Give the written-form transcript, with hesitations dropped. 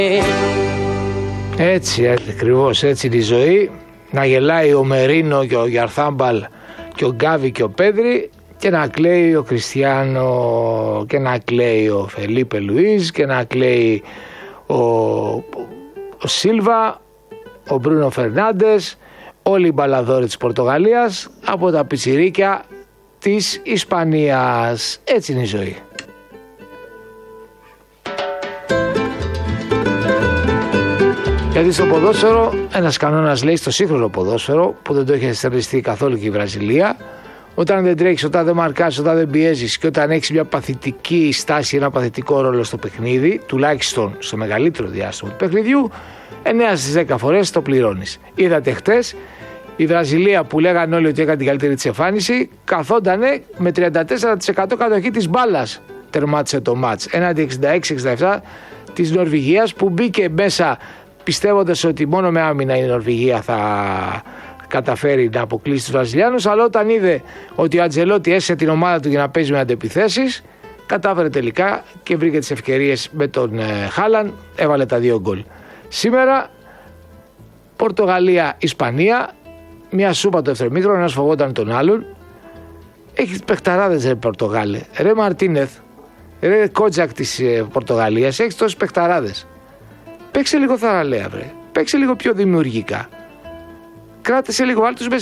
Έτσι, ακριβώς έτσι είναι η ζωή. Να γελάει ο Μερίνο και ο Γιαρθάμπαλ και ο Γκάβι και ο Πέδρη, και να κλαίει ο Κριστιάνο, και να κλαίει ο Φελίπε Λουίζ, και να κλαίει ο Σίλβα, ο Μπρούνο Φερνάντες, όλοι οι μπαλαδόροι της Πορτογαλίας από τα πιτσιρίκια της Ισπανίας. Έτσι είναι η ζωή. Γιατί στο ποδόσφαιρο, ένας κανόνας λέει στο σύγχρονο ποδόσφαιρο, που δεν το έχει στερνιστεί καθόλου και η Βραζιλία, όταν δεν τρέχεις, όταν δεν μαρκάζεις, όταν δεν πιέζεις και όταν έχεις μια παθητική στάση, ένα παθητικό ρόλο στο παιχνίδι, τουλάχιστον στο μεγαλύτερο διάστημα του παιχνιδιού, 9 στις 10 φορές το πληρώνεις. Είδατε χτες η Βραζιλία που λέγανε όλοι ότι έκανε την καλύτερη της εμφάνιση, καθόντανε με 34% κατοχή της μπάλας. Τερμάτισε το μάτς. Έναντι 66-67 της Νορβηγίας, που μπήκε μέσα πιστεύοντας ότι μόνο με άμυνα η Νορβηγία θα καταφέρει να αποκλείσει τους Βραζιλιάνους, αλλά όταν είδε ότι ο Αντζελότη έσαι την ομάδα του για να παίζει με αντεπιθέσεις, κατάφερε τελικά και βρήκε τις ευκαιρίες με τον Χάλαν, έβαλε τα 2 γκολ. Σήμερα Πορτογαλία-Ισπανία, μια σούπα το δεύτερο ημίχρονο, ένας φοβόταν τον άλλον. Έχει παιχταράδες ρε Πορτογάλε, ρε Μαρτίνεθ, ρε Κότζακ της Πορτογαλίας, έχεις τόσους παιχταράδες. Παίξε λίγο θαραλέα βρε, παίξε λίγο πιο δημιουργικά, κράτησε λίγο άλλους